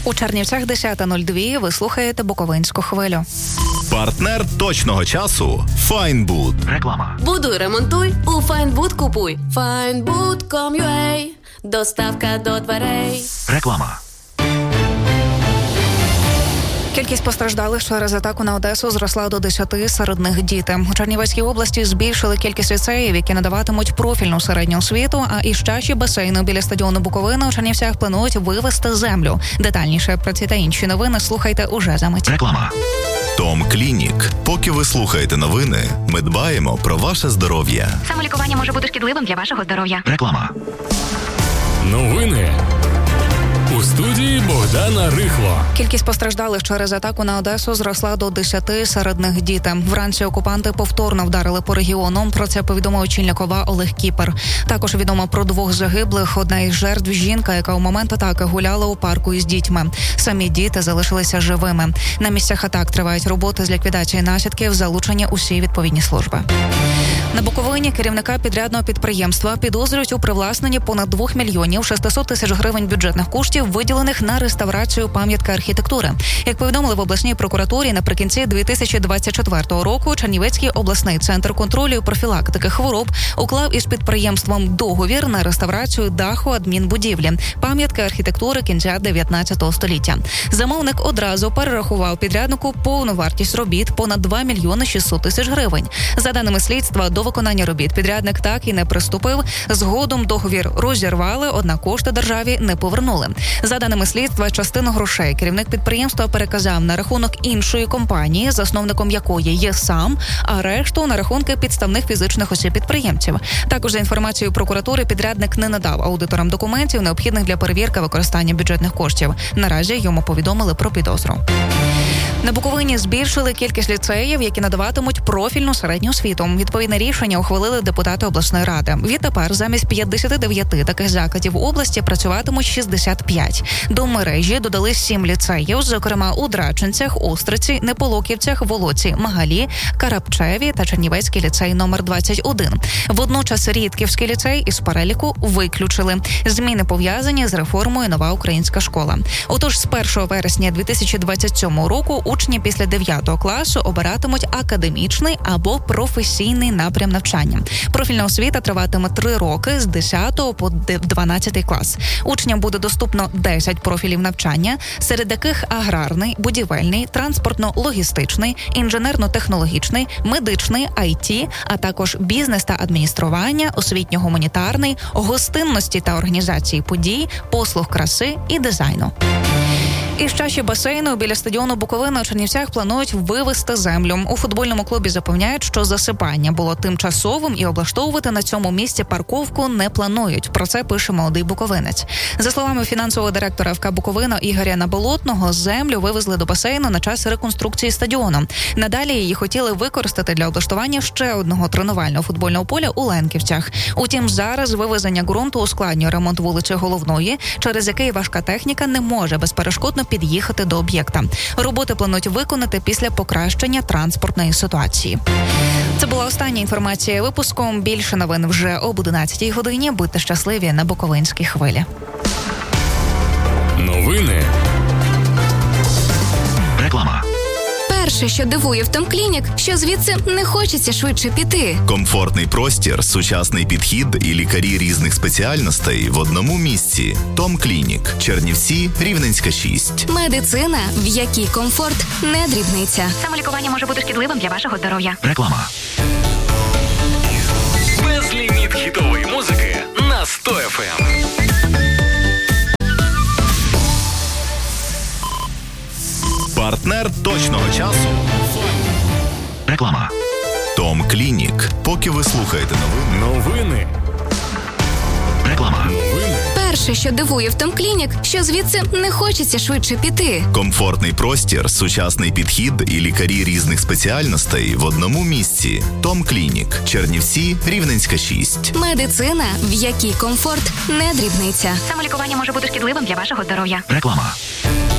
У Чернівцях 10:02. Ви слухаєте Буковинську хвилю. Партнер точного часу – Файнбуд. Реклама. Будуй, ремонтуй, у Файнбуд купуй. Findbood.com.ua. Доставка до дверей. Реклама. Кількість постраждалих через атаку на Одесу зросла до 10, серед них діти. У Чернівецькій області збільшили кількість ліцеїв, які надаватимуть профільну середню освіту, а із чаші басейну біля стадіону Буковина у Чернівцях планують вивезти землю. Детальніше про ці та інші новини слухайте уже за мить. Реклама. Том Клінік. Поки ви слухаєте новини, ми дбаємо про ваше здоров'я. Самолікування може бути шкідливим для вашого здоров'я. Реклама. Новини. У студії Богдана Рихло. Кількість постраждалих через атаку на Одесу зросла до 10, серед них діти. Вранці окупанти повторно вдарили по регіону. Про це повідомив очільник ОВА Олег Кіпер. Також відомо про 2 загиблих. Одна із жертв – жінка, яка у момент атаки гуляла у парку із дітьми. Самі діти залишилися живими. На місцях атак тривають роботи з ліквідації наслідків, залучені усі відповідні служби. На Буковині керівника підрядного підприємства підозрюють у привласненні понад 2 мільйонів 600 тисяч гривень бюджетних коштів, виділених на реставрацію пам'ятки архітектури. Як повідомили в обласній прокуратурі, наприкінці 2024 року Чернівецький обласний центр контролю і профілактики хвороб уклав із підприємством договір на реставрацію даху адмінбудівлі, пам'ятки архітектури кінця 19 століття. Замовник одразу перерахував підряднику повну вартість робіт понад 2 мільйони 600 тисяч гривень. За даними слідства, до виконання робіт підрядник так і не приступив. Згодом договір розірвали, однак кошти державі не повернули. За даними слідства, частину грошей керівник підприємства переказав на рахунок іншої компанії, засновником якої є сам, а решту на рахунки підставних фізичних осіб-підприємців. Також за інформацією прокуратури, підрядник не надав аудиторам документів, необхідних для перевірки використання бюджетних коштів. Наразі йому повідомили про підозру. На Буковині збільшили кількість ліцеїв, які надаватимуть профільну середню освіту. Відповідне рішення ухвалили депутати обласної ради. Відтепер замість 59 таких закладів області працюватимуть 65. До мережі додали 7 ліцеїв, зокрема у Драченцях, Остриці, Неполоківцях, Волоці, Магалі, Карапчеві та Чернівецький ліцей номер 21. Водночас Рідківський ліцей із переліку виключили. Зміни пов'язані з реформою «Нова українська школа». Отож, з 1 вересня 2027 року учні після 9 класу обиратимуть академічний або професійний напрям навчання. Профільна освіта триватиме 3 роки з 10 по 12 клас. Учням буде доступно 10 профілів навчання, серед яких аграрний, будівельний, транспортно-логістичний, інженерно-технологічний, медичний, IT, а також бізнес та адміністрування, освітньо-гуманітарний, гостинності та організації подій, послуг краси і дизайну. Із чаші басейну біля стадіону Буковина у Чернівцях планують вивезти землю. У футбольному клубі запевняють, що засипання було тимчасовим і облаштовувати на цьому місці парковку не планують. Про це пише молодий буковинець. За словами фінансового директора ФК Буковина Ігоря Наболотного, землю вивезли до басейну на час реконструкції стадіону. Надалі її хотіли використати для облаштування ще одного тренувального футбольного поля у Ленківцях. Утім, зараз вивезення ґрунту ускладнює ремонт вулиці Головної, через який важка техніка не може безперешкодно під'їхати до об'єкта. Роботи планують виконати після покращення транспортної ситуації. Це була остання інформація випуску. Більше новин вже об 11-й годині. Будьте щасливі на Буковинській хвилі. Новини. Реклама. Перше, що дивує в Том Клінік, що звідси не хочеться швидше піти. Комфортний простір, сучасний підхід і лікарі різних спеціальностей в одному місці. Том Клінік. Чернівці, Рівненська, 6. Медицина, в якій комфорт не дрібниця. Самолікування може бути шкідливим для вашого здоров'я. Реклама. Безліміт хітової музики на 100 FM. Партнер точного часу – Реклама. Том Клінік. Поки ви слухаєте Новини. Реклама. Новини. Перше, що дивує в Том Клінік, що звідси не хочеться швидше піти. комфортний простір, сучасний підхід і лікарі різних спеціальностей в одному місці. Том Клінік. Чернівці, Рівненська, 6. Медицина, в якій комфорт не дрібниця. Самолікування може бути шкідливим для вашого здоров'я. Реклама.